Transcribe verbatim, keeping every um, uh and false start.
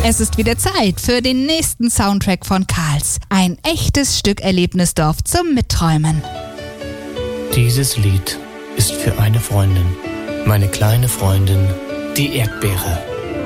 Es ist wieder Zeit für den nächsten Soundtrack von Karls. Ein echtes Stück Erlebnisdorf zum Mitträumen. Dieses Lied ist für eine Freundin, meine kleine Freundin, die Erdbeere.